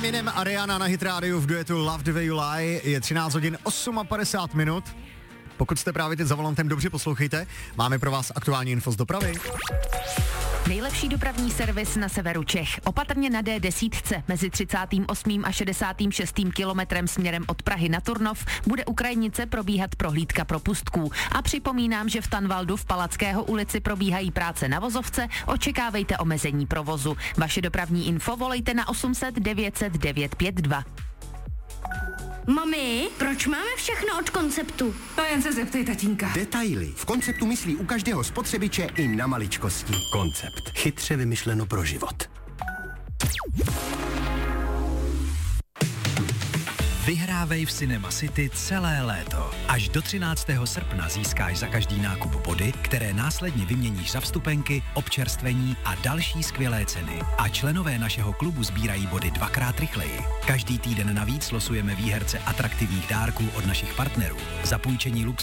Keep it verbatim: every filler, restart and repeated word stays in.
Eminem a Rihanna na Hit Radio v duetu Love the Way You Lie. Je třináct hodin padesát osm minut. Pokud jste právě teď za volantem, dobře poslouchejte. Máme pro vás aktuální info z dopravy. Nejlepší dopravní servis na severu Čech. Opatrně na D deset mezi třicátým osmým a šedesátým šestým kilometrem směrem od Prahy na Turnov bude u krajnice probíhat prohlídka propustků. A připomínám, že v Tanvaldu v Palackého ulici probíhají práce na vozovce, očekávejte omezení provozu. Vaše dopravní info volejte na osm set devět set devět pět dva. Mami, proč máme všechno od Konceptu? To jen se zeptej tatínka. Detaily. V Konceptu myslí u každého spotřebiče i na maličkosti. Koncept. Chytře vymyšleno pro život. Vyhrávej v Cinema City celé léto. Až do třináctého srpna získáš za každý nákup body, které následně vyměníš za vstupenky, občerstvení a další skvělé ceny. A členové našeho klubu sbírají body dvakrát rychleji. Každý týden navíc losujeme výherce atraktivních dárků od našich partnerů. Zapůjčení Lux